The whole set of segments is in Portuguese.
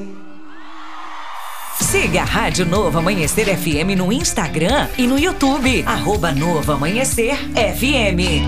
Siga a Rádio Novo Amanhecer FM no Instagram e no YouTube. @Novo Amanhecer FM.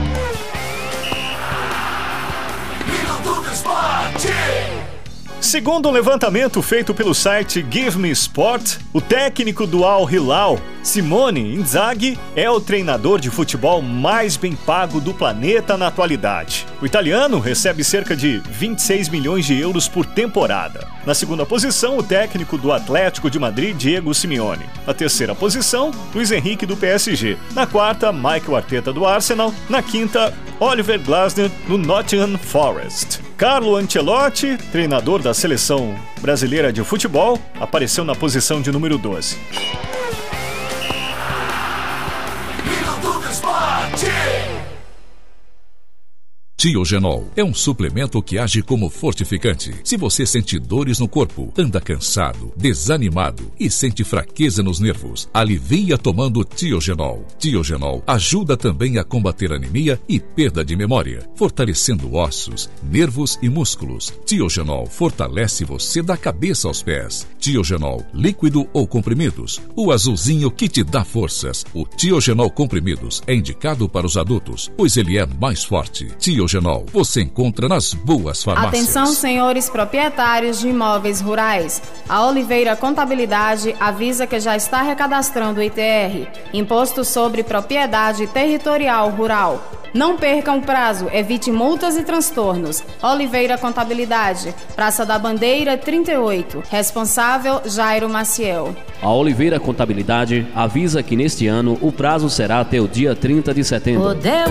Segundo um levantamento feito pelo site Give Me Sport, o técnico do Al Hilal, Simone Inzaghi, é o treinador de futebol mais bem pago do planeta na atualidade. O italiano recebe cerca de 26 milhões de euros por temporada. Na segunda posição, o técnico do Atlético de Madrid, Diego Simeone. Na terceira posição, Luis Henrique do PSG. Na quarta, Mikel Arteta do Arsenal. Na quinta, Oliver Glasner do Nottingham Forest. Carlo Ancelotti, treinador da seleção brasileira de futebol, apareceu na posição de número 12. Tiogenol é um suplemento que age como fortificante. Se você sente dores no corpo, anda cansado, desanimado e sente fraqueza nos nervos, alivia tomando Tiogenol. Tiogenol ajuda também a combater anemia e perda de memória, fortalecendo ossos, nervos e músculos. Tiogenol fortalece você da cabeça aos pés. Tiogenol, líquido ou comprimidos, o azulzinho que te dá forças. O Tiogenol comprimidos é indicado para os adultos, pois ele é mais forte. Tiogenol você encontra nas boas farmácias. Atenção, senhores proprietários de imóveis rurais. A Oliveira Contabilidade avisa que já está recadastrando o ITR, Imposto sobre Propriedade Territorial Rural. Não percam o prazo, evite multas e transtornos. Oliveira Contabilidade, Praça da Bandeira 38. Responsável, Jairo Maciel. A Oliveira Contabilidade avisa que neste ano o prazo será até o dia 30 de setembro.